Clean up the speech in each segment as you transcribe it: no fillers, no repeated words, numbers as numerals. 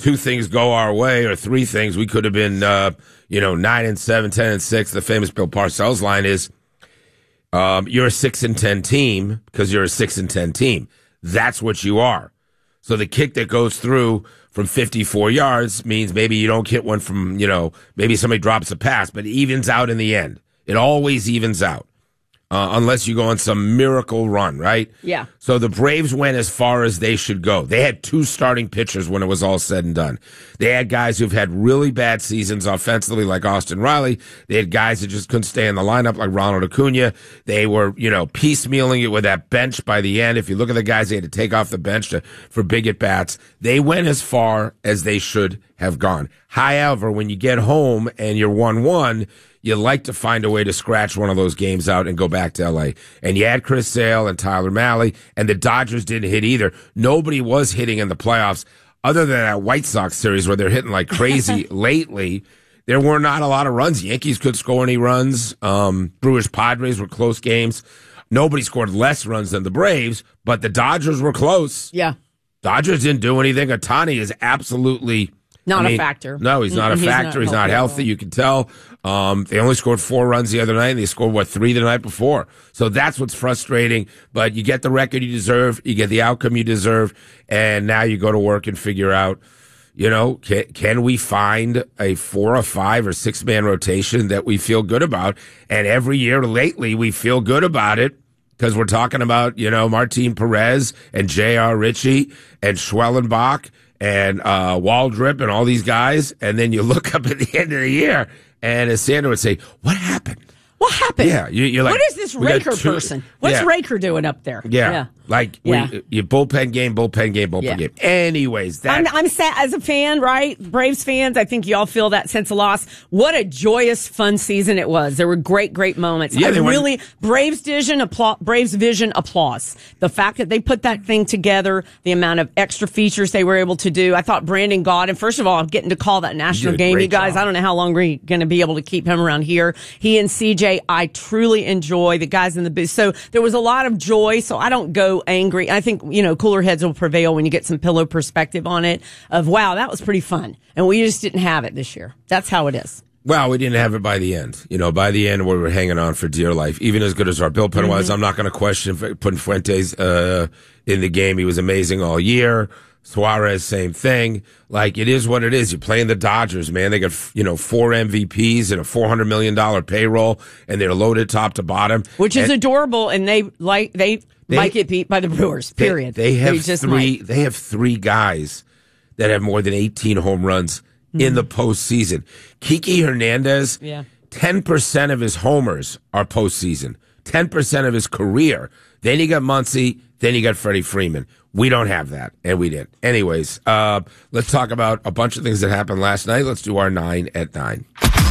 two things go our way or three things, we could have been, 9-7, 10-6. The famous Bill Parcells line is, you're a 6-10 team because you're a 6-10 team. That's what you are. So the kick that goes through from 54 yards means maybe you don't hit one from, maybe somebody drops a pass, but it evens out in the end. It always evens out. Unless you go on some miracle run, right? Yeah. So the Braves went as far as they should go. They had two starting pitchers when it was all said and done. They had guys who've had really bad seasons offensively like Austin Riley. They had guys that just couldn't stay in the lineup like Ronald Acuna. They were, piecemealing it with that bench by the end. If you look at the guys they had to take off the bench for big at-bats, they went as far as they should have gone. However, when you get home and you're 1-1, you like to find a way to scratch one of those games out and go back to L.A. And you had Chris Sale and Tyler Mahle, and the Dodgers didn't hit either. Nobody was hitting in the playoffs other than that White Sox series where they're hitting like crazy lately. There were not a lot of runs. Yankees could score any runs. Brewers Padres were close games. Nobody scored less runs than the Braves, but the Dodgers were close. Yeah. Dodgers didn't do anything. Ohtani is absolutely... Not a factor. No, he's not a factor. He's not healthy. You can tell. They only scored 4 runs the other night, and they scored, 3 the night before. So that's what's frustrating. But you get the record you deserve. You get the outcome you deserve. And now you go to work and figure out, can we find a 4 or 5 or 6-man rotation that we feel good about? And every year lately, we feel good about it. Because we're talking about, Martin Perez and J.R. Ritchie and Schwellenbach and Waldrip and all these guys, and then you look up at the end of the year, and as Sandra would say, what happened? What happened? Yeah, you're like, what is this Raker person? What's Raker doing up there? Yeah. You bullpen game. Anyways, I'm sad as a fan, right? Braves fans, I think y'all feel that sense of loss. What a joyous, fun season it was. There were great moments. Yeah, Braves vision, applause. The fact that they put that thing together, the amount of extra features they were able to do. I thought Brandon Gaudin, first of all, getting to call that national game, you guys, I don't know how long we're going to be able to keep him around here. He and CJ, I truly enjoy the guys in the booth. So there was a lot of joy. So I don't go angry. I think, cooler heads will prevail when you get some pillow perspective on it of, wow, that was pretty fun. And we just didn't have it this year. That's how it is. Well, we didn't have it by the end. By the end, we were hanging on for dear life. Even as good as our bullpen was, I'm not going to question putting Fuentes in the game. He was amazing all year. Suarez, same thing. Like, it is what it is. You're playing the Dodgers, man. They got, 4 MVPs and a $400 million payroll, and they're loaded top to bottom. Which is adorable, and they might get beat by the Brewers, period. They have three guys that have more than 18 home runs in the postseason. Kiki Hernandez, 10% of his homers are postseason. 10% of his career. Then you got Muncy, then you got Freddie Freeman. We don't have that, and we didn't. Anyways, let's talk about a bunch of things that happened last night. Let's do our 9 at 9.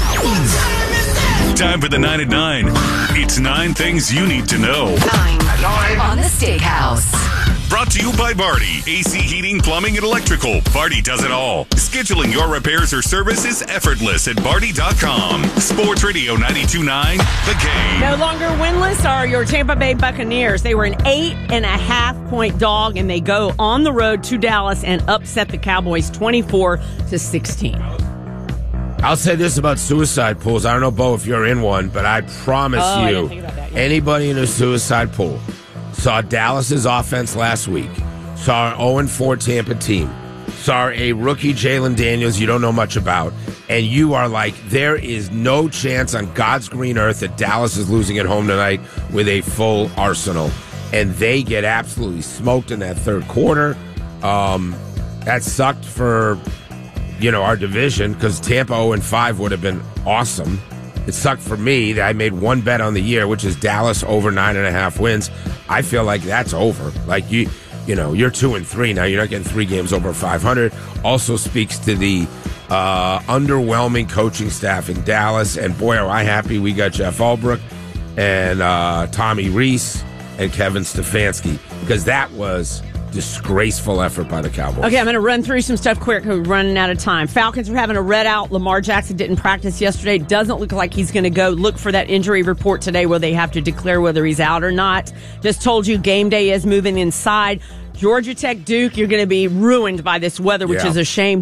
Time for the 9 at 9. It's 9 things you need to know. 9 on the Steakhouse. Brought to you by Barty. AC Heating, Plumbing, and Electrical. Barty does it all. Scheduling your repairs or service is effortless at Barty.com. Sports Radio 92.9, The Game. No longer winless are your Tampa Bay Buccaneers. They were an 8.5-point dog, and they go on the road to Dallas and upset the Cowboys 24-16. I'll say this about suicide pools. I don't know, Bo, if you're in one, but I promise you, anybody in a suicide pool saw Dallas's offense last week, saw an 0-4 Tampa team, saw a rookie Jalen Daniels you don't know much about, and you are like, there is no chance on God's green earth that Dallas is losing at home tonight with a full arsenal. And they get absolutely smoked in that third quarter. That sucked for, our division, because Tampa 0-5 would have been awesome. It sucked for me that I made one bet on the year, which is Dallas over 9.5 wins. I feel like that's over. Like, you're 2-3 now. You're not getting 3 games over 500. Also speaks to the underwhelming coaching staff in Dallas. And boy, are I happy we got Jeff Albrook and Tommy Reese and Kevin Stefanski, because that was disgraceful effort by the Cowboys. Okay, I'm going to run through some stuff quick. We're running out of time. Falcons are having a red out. Lamar Jackson didn't practice yesterday. Doesn't look like he's going to go. Look for that injury report today where they have to declare whether he's out or not. Just told you game day is moving inside. Georgia Tech Duke, you're going to be ruined by this weather, which is a shame.